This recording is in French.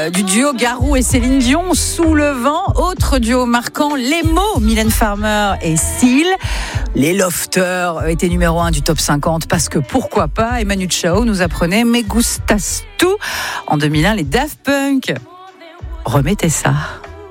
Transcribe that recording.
du duo Garou et Céline Dion, Sous le vent. Autre duo marquant, les mots, Mylène Farmer et Seal. Les Lofters étaient numéro 1 du top 50 parce que pourquoi pas. Et Manu Chao nous apprenait Me Gustas Tu. En 2001, les Daft Punk remettaient ça.